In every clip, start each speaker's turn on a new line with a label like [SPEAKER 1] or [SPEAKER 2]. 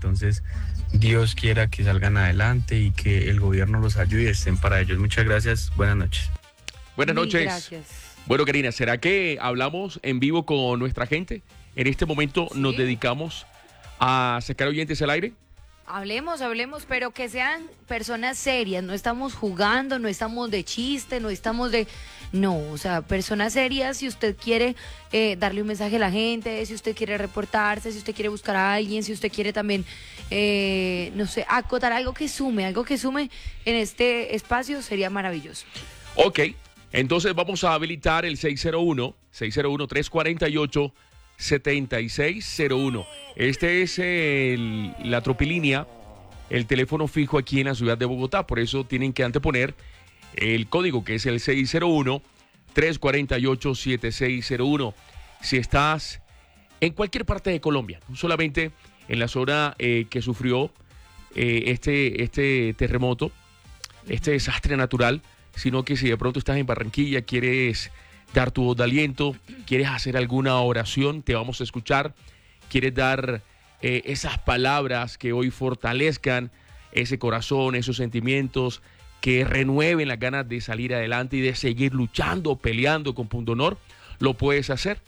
[SPEAKER 1] entonces Dios quiera que salgan adelante y que el gobierno los ayude y estén para ellos. Muchas gracias, buenas noches.
[SPEAKER 2] Buenas noches.
[SPEAKER 3] Gracias.
[SPEAKER 2] Bueno, Karina, ¿será que hablamos en vivo con nuestra gente? En este momento nos dedicamos a sacar oyentes al aire.
[SPEAKER 3] Hablemos, pero que sean personas serias, no estamos jugando, no estamos de chiste, no estamos de... No, o sea, personas serias, si usted quiere darle un mensaje a la gente, si usted quiere reportarse, si usted quiere buscar a alguien, si usted quiere también, no sé, acotar algo que sume en este espacio, sería maravilloso.
[SPEAKER 2] Ok, entonces vamos a habilitar el 601-348-7601. Este es la tropilínea, el teléfono fijo aquí en la ciudad de Bogotá. Por eso tienen que anteponer el código, que es el 601-348-7601. Si estás en cualquier parte de Colombia, no solamente en la zona que sufrió este terremoto, este desastre natural, sino que si de pronto estás en Barranquilla, quieres dar tu voz de aliento, quieres hacer alguna oración, te vamos a escuchar. Quieres dar esas palabras que hoy fortalezcan ese corazón, esos sentimientos, que renueven las ganas de salir adelante y de seguir luchando, peleando con pundonor, lo puedes hacer.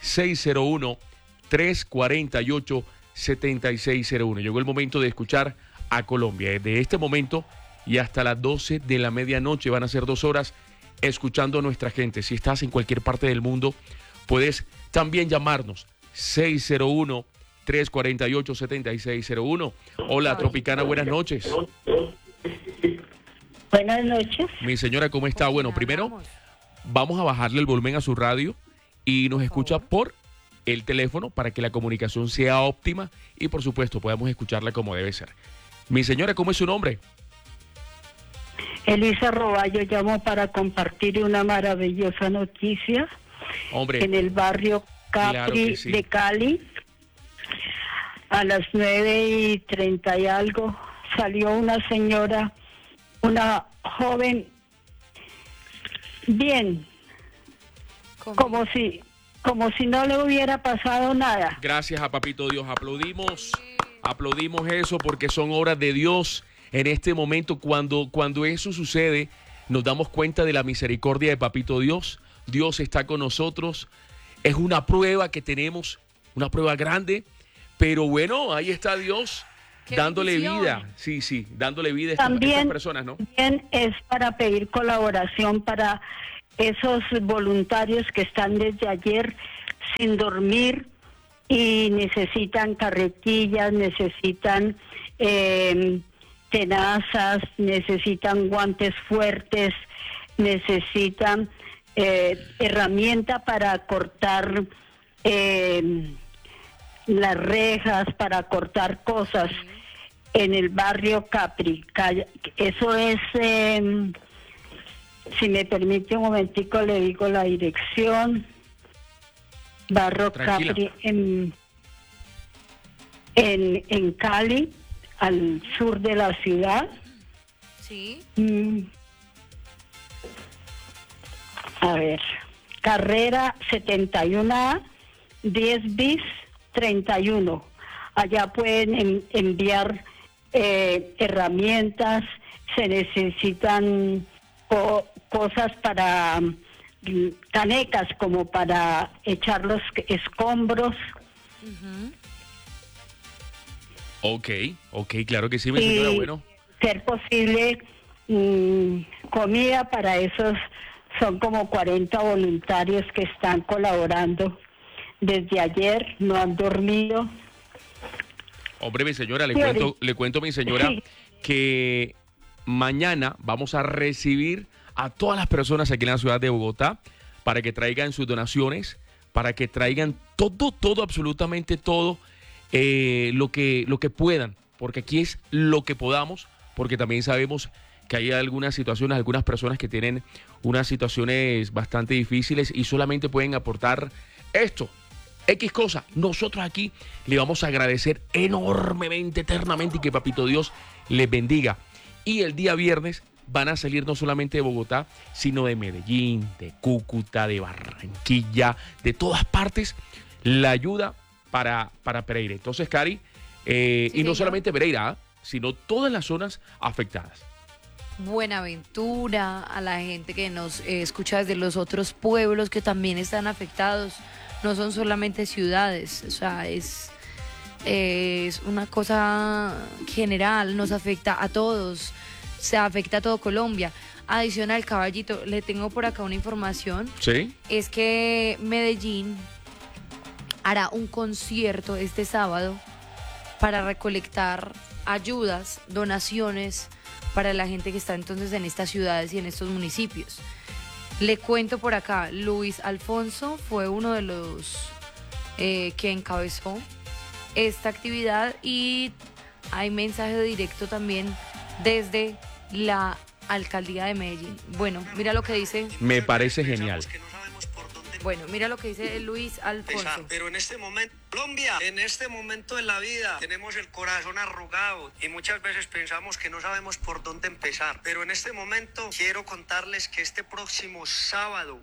[SPEAKER 2] 601-348-7601. Llegó el momento de escuchar a Colombia. Desde este momento y hasta las 12 de la medianoche van a ser 2 horas escuchando a nuestra gente. Si estás en cualquier parte del mundo, puedes también llamarnos. 601-348-7601. Hola, Tropicana, buenas noches.
[SPEAKER 4] Buenas noches.
[SPEAKER 2] Mi señora, ¿cómo está? Bueno, primero vamos a bajarle el volumen a su radio y nos escucha por el teléfono para que la comunicación sea óptima y, por supuesto, podamos escucharla como debe ser. Mi señora, ¿cómo es su nombre?
[SPEAKER 4] Elisa Roballo, llamo para compartir una maravillosa noticia.
[SPEAKER 2] Hombre,
[SPEAKER 4] en el barrio Capri,
[SPEAKER 2] claro que sí,
[SPEAKER 4] de Cali, a las 9:30 y algo, salió una señora, una joven, bien, como si no le hubiera pasado nada.
[SPEAKER 2] Gracias a Papito Dios, aplaudimos eso porque son obras de Dios. En este momento, cuando eso sucede, nos damos cuenta de la misericordia de Papito Dios. Dios está con nosotros. Es una prueba que tenemos, una prueba grande, pero bueno, ahí está Dios dándole vida. Sí, dándole vida a estas personas, ¿no?
[SPEAKER 4] También es para pedir colaboración para esos voluntarios que están desde ayer sin dormir y necesitan carretillas, necesitan tenazas, necesitan guantes fuertes, necesitan herramienta para cortar las rejas, para cortar cosas en el barrio Capri. Eso es, si me permite un momentico, le digo la dirección. Barrio Capri en Cali, al sur de la ciudad.
[SPEAKER 3] Sí.
[SPEAKER 4] A ver, carrera 71A, 10 bis 31. Allá pueden enviar herramientas, se necesitan cosas para canecas como para echar los escombros.
[SPEAKER 2] Ok, claro que sí, mi señora, bueno.
[SPEAKER 4] Ser posible comida para esos, son como 40 voluntarios que están colaborando desde ayer, no han dormido.
[SPEAKER 2] Hombre, mi señora, le cuento, mi señora, que mañana vamos a recibir a todas las personas aquí en la ciudad de Bogotá para que traigan sus donaciones, para que traigan todo, absolutamente todo, lo que puedan, porque aquí es lo que podamos, porque también sabemos que hay algunas situaciones, algunas personas que tienen unas situaciones bastante difíciles y solamente pueden aportar esto, X cosa. Nosotros aquí le vamos a agradecer enormemente, eternamente, y que Papito Dios les bendiga. Y el día viernes van a salir no solamente de Bogotá, sino de Medellín, de Cúcuta, de Barranquilla, de todas partes, la ayuda para Pereira. Entonces, Cari,
[SPEAKER 3] Sí,
[SPEAKER 2] y no
[SPEAKER 3] señor.
[SPEAKER 2] solamente Pereira, sino todas las zonas afectadas.
[SPEAKER 3] Buenaventura, a la gente que nos escucha desde los otros pueblos que también están afectados. No son solamente ciudades, o sea, es una cosa general, nos afecta a todos, se afecta a todo Colombia. Adicional, caballito, le tengo por acá una información,
[SPEAKER 2] ¿Sí?
[SPEAKER 3] es que Medellín hará un concierto este sábado para recolectar ayudas, donaciones para la gente que está entonces en estas ciudades y en estos municipios. Le cuento por acá, Luis Alfonso fue uno de los que encabezó esta actividad y hay mensaje directo también desde la alcaldía de Medellín. Bueno, mira lo que dice.
[SPEAKER 2] Me parece genial.
[SPEAKER 3] Bueno, mira lo que dice Luis Alfonso.
[SPEAKER 5] Pero en este momento, Colombia, en este momento de la vida, tenemos el corazón arrugado y muchas veces pensamos que no sabemos por dónde empezar. Pero en este momento quiero contarles que este próximo sábado,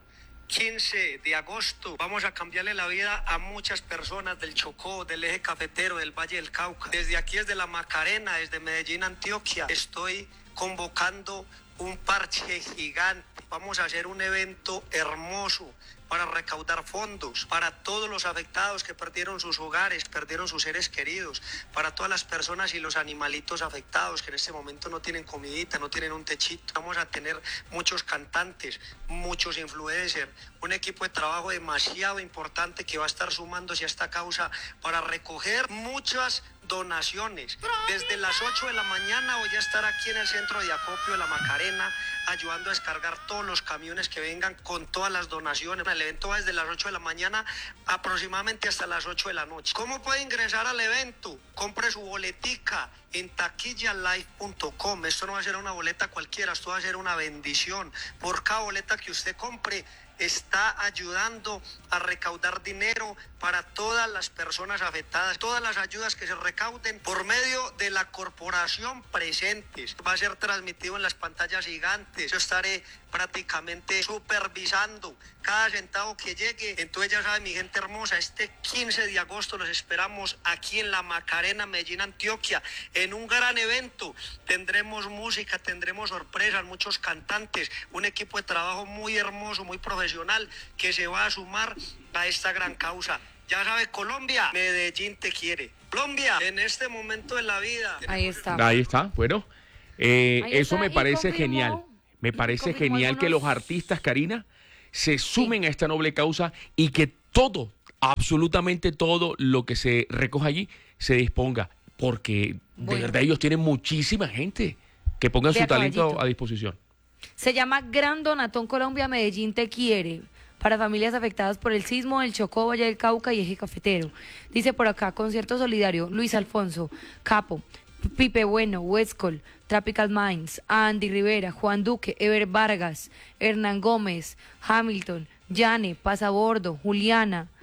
[SPEAKER 5] 15 de agosto, vamos a cambiarle la vida a muchas personas del Chocó, del eje cafetero, del Valle del Cauca. Desde aquí, desde la Macarena, desde Medellín, Antioquia, estoy convocando un parche gigante. Vamos a hacer un evento hermoso para recaudar fondos para todos los afectados que perdieron sus hogares, perdieron sus seres queridos, para todas las personas y los animalitos afectados que en este momento no tienen comidita, no tienen un techito. Vamos a tener muchos cantantes, muchos influencers, un equipo de trabajo demasiado importante que va a estar sumándose a esta causa para recoger muchas donaciones. Desde las 8 de la mañana voy a estar aquí en el centro de acopio de la Macarena, ayudando a descargar todos los camiones que vengan con todas las donaciones. El evento va desde las 8 de la mañana aproximadamente hasta las 8 de la noche. ¿Cómo puede ingresar al evento? Compre su boletica en taquillalive.com. Esto no va a ser una boleta cualquiera, esto va a ser una bendición. Por cada boleta que usted compre, está ayudando a recaudar dinero para todas las personas afectadas. Todas las ayudas que se recauden por medio de la corporación presentes. Va a ser transmitido en las pantallas gigantes. Yo estaré prácticamente supervisando cada centavo que llegue. Entonces ya saben, mi gente hermosa, este 15 de agosto los esperamos aquí en la Macarena, Medellín, Antioquia, en un gran evento. Tendremos música, tendremos sorpresas, muchos cantantes, un equipo de trabajo muy hermoso, muy profesional que se va a sumar a esta gran causa. Ya sabe, Colombia, Medellín te quiere. Colombia, en este momento de la vida.
[SPEAKER 3] Ahí está.
[SPEAKER 2] Ahí está, bueno. Eso
[SPEAKER 3] está,
[SPEAKER 2] me
[SPEAKER 3] y
[SPEAKER 2] parece
[SPEAKER 3] confirmó-
[SPEAKER 2] genial. Me parece
[SPEAKER 3] confirmó
[SPEAKER 2] genial que
[SPEAKER 3] algunos-
[SPEAKER 2] los artistas, Karina, se sumen a esta noble causa y que todo, absolutamente todo lo que se recoja allí se disponga. Porque de
[SPEAKER 3] Bueno.
[SPEAKER 2] verdad ellos tienen muchísima gente que pongan
[SPEAKER 3] Vea,
[SPEAKER 2] su talento
[SPEAKER 3] caballito.
[SPEAKER 2] a disposición.
[SPEAKER 3] Se llama Gran Donatón Colombia Medellín te quiere para familias afectadas por el sismo del Chocó, Valle del Cauca y Eje Cafetero. Dice por acá, concierto solidario, Luis Alfonso, Capo, Pipe Bueno, Westcol, Tropical Minds, Andy Rivera, Juan Duque, Ever Vargas, Hernán Gómez, Hamilton, Yane, Pasabordo, Juliana,